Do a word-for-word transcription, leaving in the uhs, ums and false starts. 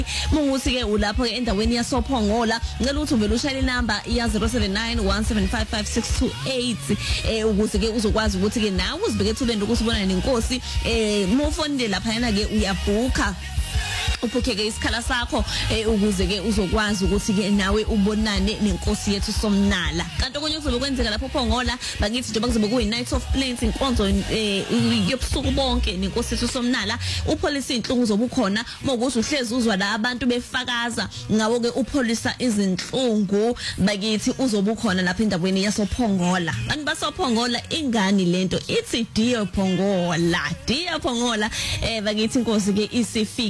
Munguthi ke ulapho ke endaweni yasophongola ngicela ukuthi uvele ushayele inamba ya zero seven nine one seven five five six two eight eh ukuze ke uzokwazi ukuthi ke nawe uzibeke ethubeni ukuthi ubonane nenkosi eh mufonde lapha yana ke uyabhuka uphokeke isikhala sakho ukuze ke uzokwazi ukuthi ke nawe ubonane nenkosi yethu Somnala. Kanti okunye kuzobe kwenzeka lapho Phongola bakithi njengoba kuzobe kuyi night of plains inkonzo yobusuku bonke nenkosi yethu Somnala. Upolice inhlungu zobukhona mokuthi uhlezi uzwa la abantu befakaza ngawo ke upholisa izinhlungu bakithi uzobukhona lapha endaweni yasophongola. Bantu basophongola ingani lento ithi dear Phongola dear Phongola eh bakithi inkosi ke isifika